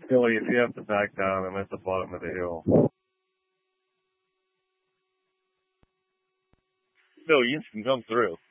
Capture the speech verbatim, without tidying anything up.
Billy, if you have to back down, I'm at the bottom of the hill. No, you can come through.